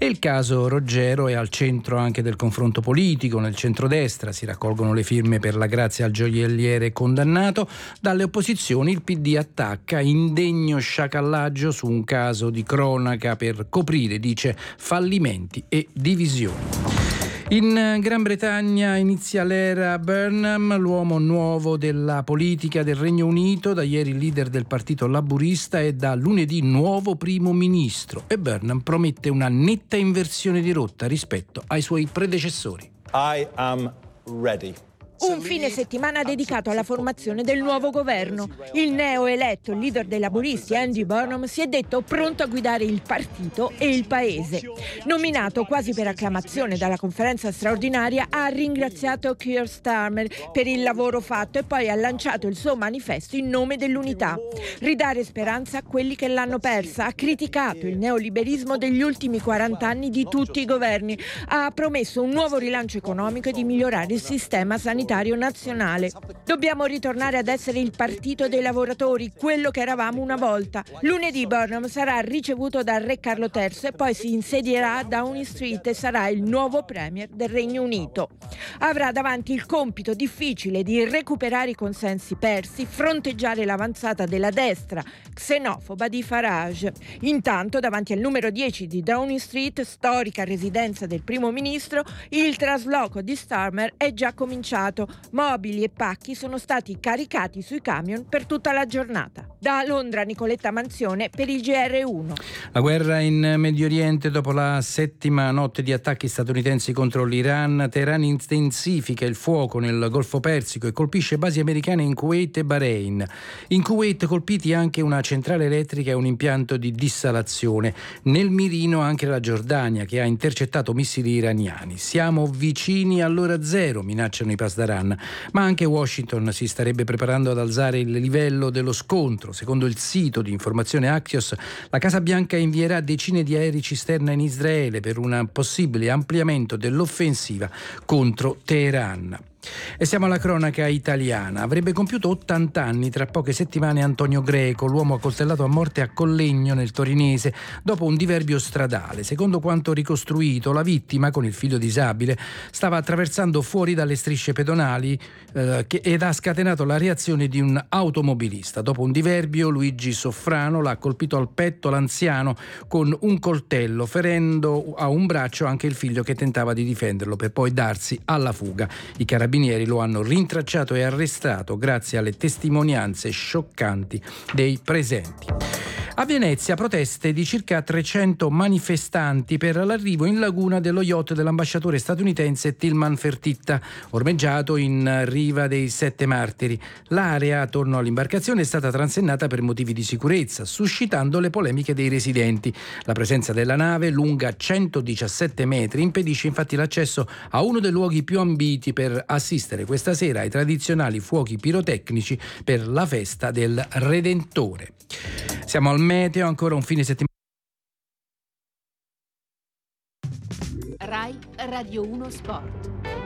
E il caso Roggero è al centro anche del confronto politico. Nel centrodestra si raccolgono le firme per la grazia al gioielliere condannato. Dalle opposizioni il PD attacca indegno sciacallaggio su un caso di cronaca per coprire, dice, fallimenti e divisioni. In Gran Bretagna inizia l'era Burnham, l'uomo nuovo della politica del Regno Unito, da ieri leader del partito laburista e da lunedì nuovo primo ministro. E Burnham promette una netta inversione di rotta rispetto ai suoi predecessori. I am ready. Un fine settimana dedicato alla formazione del nuovo governo. Il neoeletto leader dei laburisti Andy Burnham si è detto pronto a guidare il partito e il paese. Nominato quasi per acclamazione dalla conferenza straordinaria, ha ringraziato Keir Starmer per il lavoro fatto e poi ha lanciato il suo manifesto in nome dell'unità. Ridare speranza a quelli che l'hanno persa. Ha criticato il neoliberismo degli ultimi 40 anni di tutti i governi. Ha promesso un nuovo rilancio economico e di migliorare il sistema sanitario nazionale. Dobbiamo ritornare ad essere il partito dei lavoratori, quello che eravamo una volta. Lunedì Burnham sarà ricevuto dal re Carlo III e poi si insedierà a Downing Street e sarà il nuovo premier del Regno Unito. Avrà davanti il compito difficile di recuperare i consensi persi, fronteggiare l'avanzata della destra xenofoba di Farage. Intanto, davanti al numero 10 di Downing Street, storica residenza del primo ministro, il trasloco di Starmer è già cominciato. Mobili e pacchi sono stati caricati sui camion per tutta la giornata. Da Londra, Nicoletta Manzione per il GR1. La guerra in Medio Oriente dopo la settima notte di attacchi statunitensi contro l'Iran. Teheran intensifica il fuoco nel Golfo Persico e colpisce basi americane in Kuwait e Bahrain. In Kuwait colpiti anche una centrale elettrica e un impianto di dissalazione. Nel mirino anche la Giordania, che ha intercettato missili iraniani. Siamo vicini all'ora zero, minacciano i Pasdaran. Ma anche Washington si starebbe preparando ad alzare il livello dello scontro. Secondo il sito di informazione Axios, la Casa Bianca invierà decine di aerei cisterna in Israele per un possibile ampliamento dell'offensiva contro Teheran. E siamo alla cronaca italiana. Avrebbe compiuto 80 anni tra poche settimane Antonio Greco, l'uomo accoltellato a morte a Collegno nel Torinese dopo un diverbio stradale. Secondo quanto ricostruito, la vittima, con il figlio disabile, stava attraversando fuori dalle strisce pedonali ed ha scatenato la reazione di un automobilista. Dopo un diverbio, Luigi Soffrano l'ha colpito al petto l'anziano con un coltello, ferendo a un braccio anche il figlio che tentava di difenderlo, per poi darsi alla fuga. I carabinieri lo hanno rintracciato e arrestato grazie alle testimonianze scioccanti dei presenti. A Venezia proteste di circa 300 manifestanti per l'arrivo in laguna dello yacht dell'ambasciatore statunitense Tillman Fertitta, ormeggiato in riva dei Sette Martiri. L'area attorno all'imbarcazione è stata transennata per motivi di sicurezza, suscitando le polemiche dei residenti. La presenza della nave, lunga 117 metri, impedisce infatti l'accesso a uno dei luoghi più ambiti per assistere questa sera ai tradizionali fuochi pirotecnici per la festa del Redentore. Siamo al meteo, ancora un fine settimana. Rai Radio 1 Sport.